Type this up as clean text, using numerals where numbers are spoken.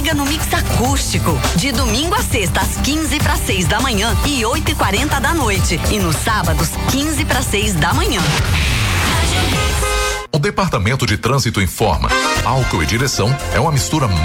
liga no Mix Acústico. De domingo a sexta, às 15:06 da manhã e 8:40 da noite. E nos sábados, 15:06 da manhã. O Departamento de Trânsito informa: álcool e direção é uma mistura